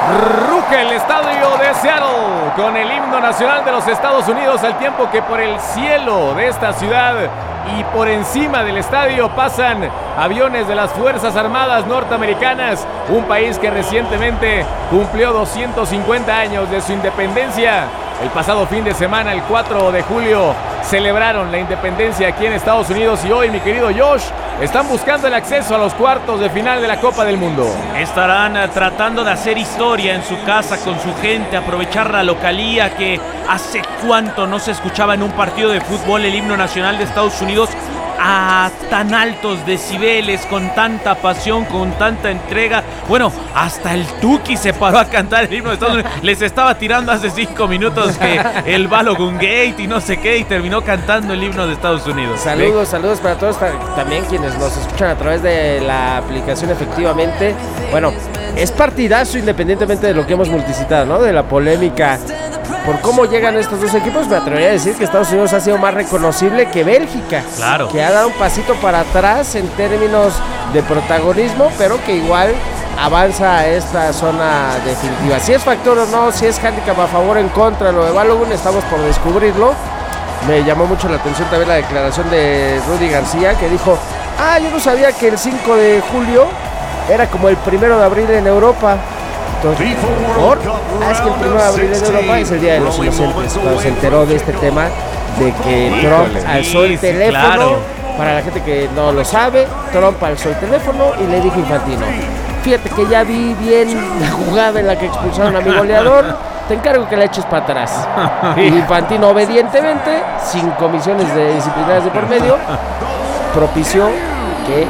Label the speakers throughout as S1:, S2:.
S1: Ruge el estadio de Seattle con el himno nacional de los Estados Unidos, al tiempo que por el cielo de esta ciudad y por encima del estadio pasan aviones de las Fuerzas Armadas norteamericanas, un país que recientemente cumplió 250 años de su independencia. El pasado fin de semana, el 4 de julio, celebraron la independencia aquí en Estados Unidos y hoy, mi querido Josh, están buscando el acceso a los cuartos de final de la Copa del Mundo.
S2: Estarán tratando de hacer historia en su casa con su gente, aprovechar la localía que hace cuánto no se escuchaba en un partido de fútbol el himno nacional de Estados Unidos a tan altos decibeles, con tanta pasión, con tanta entrega. Bueno, hasta el Tuki se paró a cantar el himno de Estados Unidos. Les estaba tirando hace 5 minutos que el Balogun Gate y no sé qué, y terminó cantando el himno de Estados Unidos.
S3: Saludos para todos, también quienes nos escuchan a través de la aplicación. Efectivamente, bueno, es partidazo independientemente de lo que hemos multicitado, ¿no? De la polémica por cómo llegan estos dos equipos. Me atrevería a decir que Estados Unidos ha sido más reconocible que Bélgica.
S2: Claro.
S3: Que ha dado un pasito para atrás en términos de protagonismo, pero que igual avanza a esta zona definitiva. Si es factor o no, si es handicap a favor o en contra, lo de Balogun estamos por descubrirlo. Me llamó mucho la atención también la declaración de Rudy García, que dijo: yo no sabía que el 5 de julio era como el 1 de abril en Europa. Entonces, es que el 1 de abril en Europa es el Día de los Inocentes. Cuando se enteró de este tema, de que Trump alzó el teléfono, claro. Para la gente que no lo sabe, Trump alzó el teléfono y le dijo a Infantino: fíjate que ya vi bien la jugada en la que expulsaron a mi goleador, te encargo que la eches para atrás. Y Infantino, obedientemente, sin comisiones disciplinarias de por medio, propició que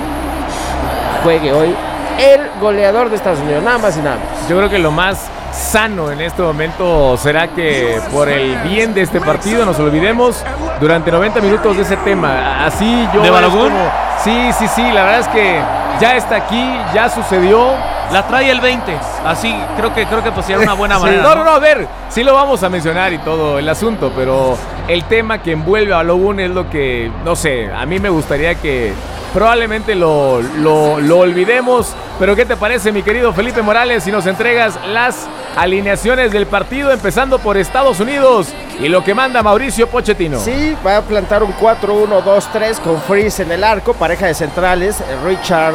S3: juegue hoy el goleador de Estados Unidos, nada más y nada más.
S1: Yo creo que lo más sano en este momento será que, por el bien de este partido, nos olvidemos durante 90 minutos de ese tema. Así yo...
S2: ¿De Balogun?
S1: Sí, la verdad es que ya está aquí, ya sucedió.
S2: La trae el 20, así creo que pues sería una buena manera.
S1: No, a ver, sí lo vamos a mencionar y todo el asunto, pero el tema que envuelve a Balogun es lo que, no sé, a mí me gustaría que probablemente lo olvidemos. Pero ¿qué te parece, mi querido Felipe Morales, si nos entregas las alineaciones del partido, empezando por Estados Unidos y lo que manda Mauricio Pochettino?
S3: Sí, va a plantar un 4-1-2-3 con Freeze en el arco, pareja de centrales, Richard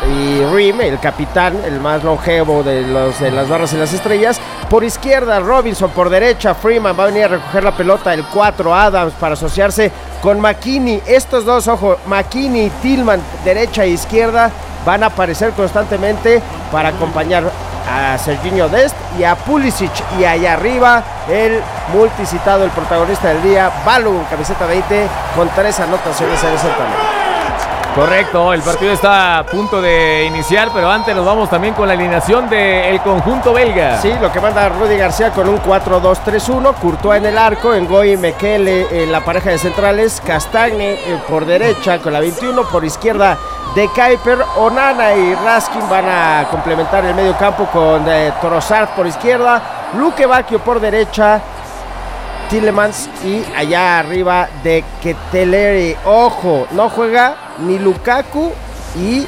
S3: y Ream, el capitán, el más longevo de las barras y las estrellas. Por izquierda, Robinson; por derecha, Freeman va a venir a recoger la pelota, el 4, Adams, para asociarse con McKinney. Estos dos, ojo, McKinney y Tillman, derecha e izquierda, van a aparecer constantemente para acompañar a Sergiño Dest y a Pulisic. Y allá arriba, el multicitado, el protagonista del día, Balogun, camiseta 20, con 3 anotaciones en ese torneo.
S1: Correcto, el partido está a punto de iniciar, pero antes nos vamos también con la alineación del conjunto belga.
S3: Sí, lo que manda Rudy García con un 4-2-3-1, Courtois en el arco, Ngoy, Mekele en la pareja de centrales, Castagne por derecha con la 21, por izquierda De Kuyper, Onana y Raskin van a complementar el medio campo con Trossard por izquierda, Luque Bacchio por derecha, Tielemans, y allá arriba de Keteleri. Ojo, no juega ni Lukaku y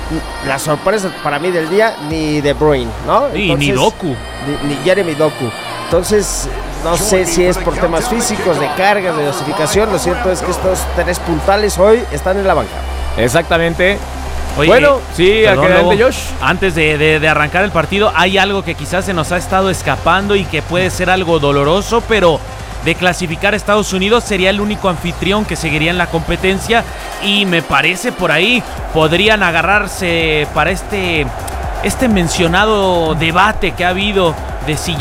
S3: la sorpresa para mí del día, ni De Bruyne, ¿no?
S2: Entonces, ni Doku.
S3: Ni Jeremy Doku. Entonces, no sé si es por temas físicos, de cargas, de dosificación. Lo cierto es que estos 3 puntales hoy están en la banca.
S1: Exactamente.
S2: Oye,
S1: bueno, sí,
S2: adelante,
S1: Josh.
S2: Antes de arrancar el partido, hay algo que quizás se nos ha estado escapando y que puede ser algo doloroso, pero de clasificar a Estados Unidos sería el único anfitrión que seguiría en la competencia, y me parece por ahí podrían agarrarse para este mencionado debate que ha habido de si